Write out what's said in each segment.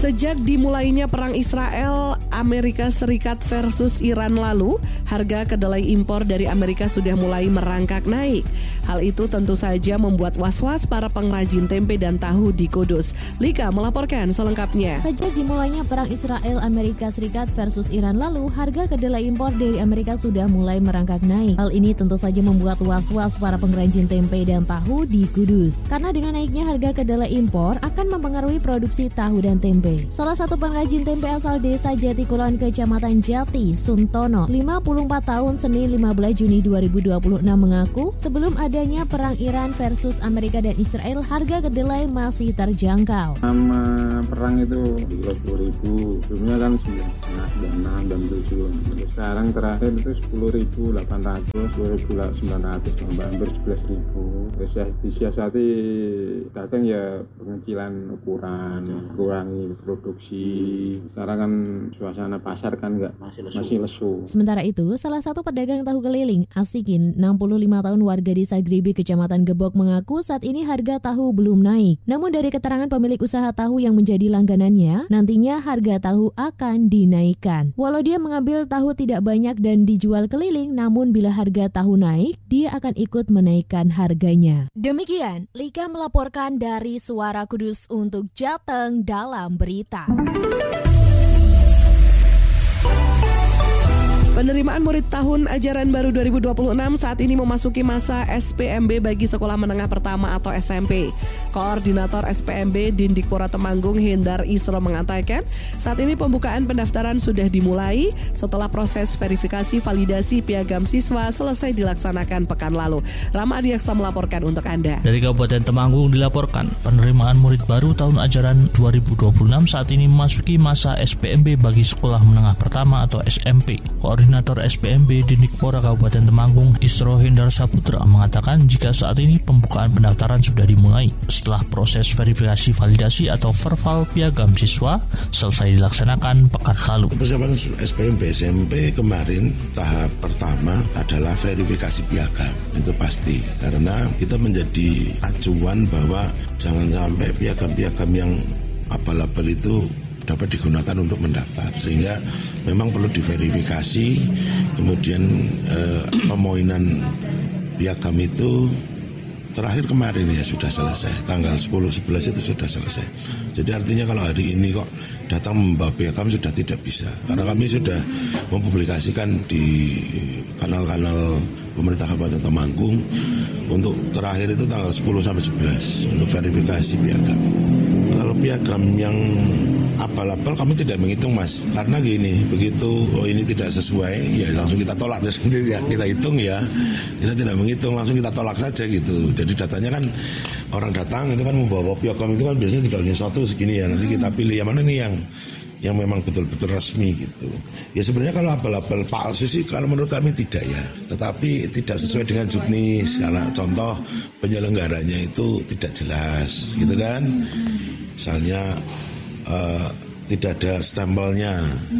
Sejak dimulainya perang Israel Amerika Serikat versus Iran lalu, harga kedelai impor dari Amerika sudah mulai merangkak naik. Hal itu tentu saja membuat was-was para pengrajin tempe dan tahu di Kudus. Lika melaporkan selengkapnya. Sejak dimulainya perang Israel Amerika Serikat versus Iran lalu, harga kedelai impor dari Amerika sudah mulai merangkak naik. Hal ini tentu saja membuat was-was para pengrajin tempe dan tahu di Kudus. Karena dengan naiknya harga kedelai impor akan mempengaruhi produksi tahu dan tempe. Salah satu pengrajin tempe asal desa Jatikulon, Kecamatan Jati, Suntono, 54 tahun, Senin 15 Juni 2026 mengaku sebelum adanya perang Iran versus Amerika dan Israel, harga kedelai masih terjangkau. Sama perang itu 30.000, sebelumnya kan 9,5, 96, dan 7. Sekarang terakhir itu 10.800, 10.900, tambah hampir 11.000. Terus ya disiasati dagang ya pengecilan ukuran, kurangi produksi. Sekarang kan suasana pasar kan masih lesu. Sementara itu, salah satu pedagang tahu keliling, Asikin, 65 tahun, warga desa Gribi, Kecamatan Gebok, mengaku saat ini harga tahu belum naik. Namun dari keterangan pemilik usaha tahu yang menjadi langganannya, nantinya harga tahu akan dinaikkan. Walau dia mengambil tahu tidak banyak dan dijual keliling, namun bila harga tahu naik, dia akan ikut menaikkan harganya. Demikian, Lika melaporkan dari Suara Kudus untuk Jateng dalam Berita. Penerimaan murid tahun ajaran baru 2026 saat ini memasuki masa SPMB bagi sekolah menengah pertama atau SMP. Koordinator SPMB Dindikpora Temanggung, Hendar Isro, mengatakan saat ini pembukaan pendaftaran sudah dimulai setelah proses verifikasi validasi piagam siswa selesai dilaksanakan pekan lalu. Rama Adiaksa melaporkan untuk Anda. Dari Kabupaten Temanggung dilaporkan penerimaan murid baru tahun ajaran 2026 saat ini memasuki masa SPMB bagi sekolah menengah pertama atau SMP. Koordinator SPMB Dindikpora Kabupaten Temanggung, Isro Hendar Saputra, mengatakan jika saat ini pembukaan pendaftaran sudah dimulai setelah proses verifikasi validasi atau verval piagam siswa selesai dilaksanakan pekan lalu. Persiapan SPMB SMP kemarin tahap pertama adalah verifikasi piagam, itu pasti, karena kita menjadi acuan bahwa jangan sampai piagam-piagam yang abal-abal itu dapat digunakan untuk mendaftar, sehingga memang perlu diverifikasi. Kemudian pemoinan piagam itu terakhir kemarin ya sudah selesai, tanggal 10-11 itu sudah selesai. Jadi artinya kalau hari ini kok datang membawa piagam sudah tidak bisa, karena kami sudah mempublikasikan di kanal-kanal pemerintah Kabupaten Temanggung untuk terakhir itu tanggal 10-11 untuk verifikasi piagam. Kalau piagam yang abal-abal kami tidak menghitung, Mas, karena gini, begitu ini tidak sesuai ya langsung kita tolak, terus kita hitung ya, kita tidak menghitung, langsung kita tolak saja gitu. Jadi datanya kan orang datang itu kan membawa piagam itu kan biasanya tidak hanya satu segini ya, nanti kita pilih yang mana nih yang memang betul-betul resmi gitu. Ya sebenarnya kalau abal-abal palsu sih kalau menurut kami tidak ya, tetapi tidak sesuai dengan juknis, karena contoh penyelenggaranya itu tidak jelas gitu kan. Misalnya tidak ada stempelnya,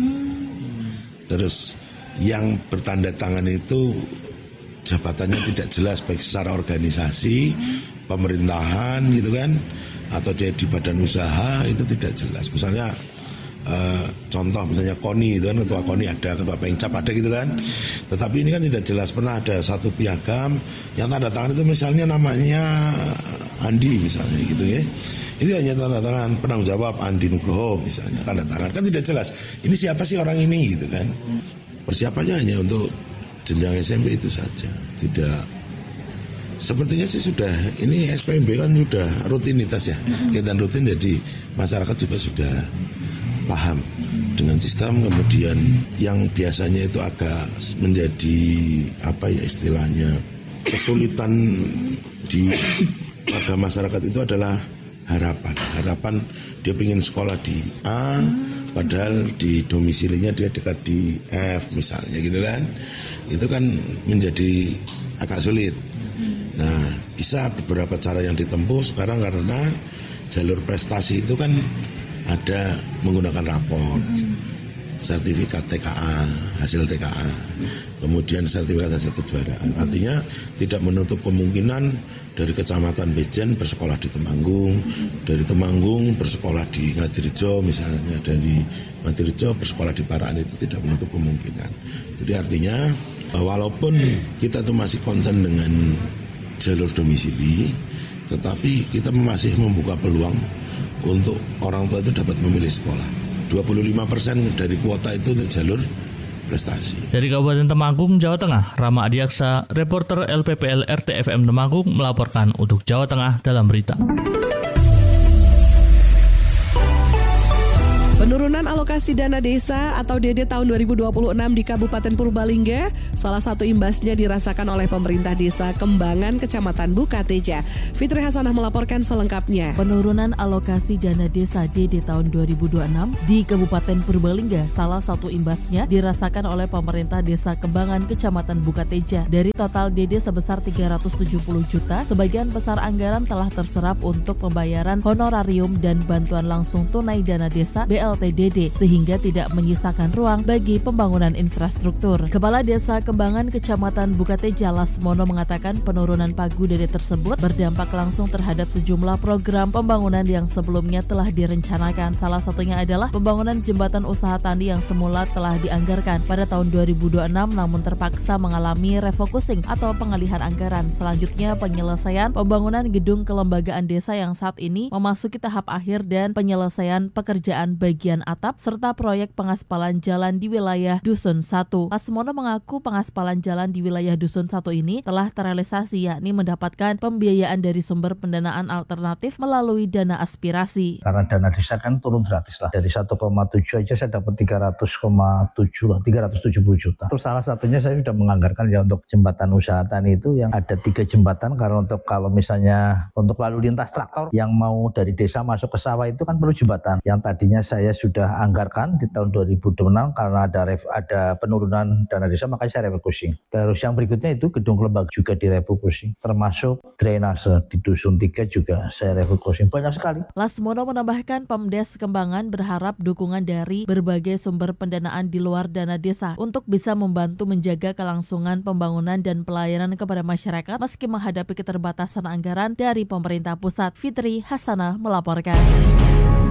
terus yang bertanda tangan itu jabatannya tidak jelas, baik secara organisasi, pemerintahan gitu kan, atau dia di badan usaha, itu tidak jelas. Misalnya contoh misalnya KONI itu kan, ketua KONI ada, ketua Pengcap ada gitu kan, tetapi ini kan tidak jelas. Pernah ada satu piagam yang tanda tangan itu misalnya namanya Andi misalnya gitu ya, itu hanya tanda tangan penanggung jawab Andi Nugroho misalnya, tanda tangan kan tidak jelas. Ini siapa sih orang ini gitu kan. Persiapannya hanya untuk jenjang SMP itu saja, tidak. Sepertinya sih sudah, ini SPMB kan sudah rutinitas ya, kegiatan rutin, jadi masyarakat juga sudah paham dengan sistem. Kemudian yang biasanya itu agak menjadi apa ya istilahnya, kesulitan di warga masyarakat itu adalah harapan dia ingin sekolah di A padahal di domisilinya dia dekat di F misalnya gitu kan. Itu kan menjadi agak sulit. Nah, bisa beberapa cara yang ditempuh sekarang, karena jalur prestasi itu kan ada menggunakan rapor, sertifikat TKA, hasil TKA. kemudian sertifikat hasil kejuaraan. Artinya tidak menutup kemungkinan dari Kecamatan Bejen bersekolah di Temanggung, dari Temanggung bersekolah di Ngadirejo misalnya, dari Ngadirejo bersekolah di Parakan, itu tidak menutup kemungkinan. Jadi artinya walaupun kita tuh masih concern dengan jalur domisili, tetapi kita masih membuka peluang untuk orang tua itu dapat memilih sekolah. 25% dari kuota itu untuk jalur prestasi. Dari Kabupaten Temanggung, Jawa Tengah, Rama Adiaksa, reporter LPPL RTFM Temanggung melaporkan untuk Jawa Tengah dalam berita. Penurunan alokasi dana desa atau DD tahun 2026 di Kabupaten Purbalingga, salah satu imbasnya dirasakan oleh pemerintah desa Kembangan, Kecamatan Bukateja. Fitri Hasanah melaporkan selengkapnya. Penurunan alokasi dana desa DD tahun 2026 di Kabupaten Purbalingga, salah satu imbasnya dirasakan oleh pemerintah desa Kembangan, Kecamatan Bukateja. Dari total DD sebesar 370 juta, sebagian besar anggaran telah terserap untuk pembayaran honorarium dan bantuan langsung tunai dana desa BLTDD, sehingga tidak menyisakan ruang bagi pembangunan infrastruktur. Kepala Desa Kembangan Kecamatan Bukateja Lasmono mengatakan penurunan pagu DD tersebut berdampak langsung terhadap sejumlah program pembangunan yang sebelumnya telah direncanakan. Salah satunya adalah pembangunan jembatan usaha tani yang semula telah dianggarkan pada tahun 2026 namun terpaksa mengalami refocusing atau pengalihan anggaran. Selanjutnya penyelesaian pembangunan gedung kelembagaan desa yang saat ini memasuki tahap akhir dan penyelesaian pekerjaan bagian atap serta proyek pengaspalan jalan di wilayah Dusun 1. Lasmono mengaku pengaspalan jalan di wilayah Dusun 1 ini telah terrealisasi, yakni mendapatkan pembiayaan dari sumber pendanaan alternatif melalui dana aspirasi. Karena dana desa kan turun gratis lah. Dari 1,7 aja saya dapat 370 juta. Terus salah satunya saya sudah menganggarkan ya untuk jembatan usaha tani itu yang ada 3 jembatan, karena untuk kalau misalnya untuk lalu lintas traktor yang mau dari desa masuk ke sawah itu kan perlu jembatan. Yang tadinya saya sudah anggarkan di tahun 2026 karena ada penurunan dana desa, makanya saya refocusing. Terus yang berikutnya itu gedung kelembagaan juga direfocusing, termasuk drainase di Dusun 3 juga saya refocusing. Banyak sekali. Lasmono menambahkan Pemdes Kembangan berharap dukungan dari berbagai sumber pendanaan di luar dana desa untuk bisa membantu menjaga kelangsungan pembangunan dan pelayanan kepada masyarakat meski menghadapi keterbatasan anggaran dari pemerintah pusat. Fitri Hasanah melaporkan.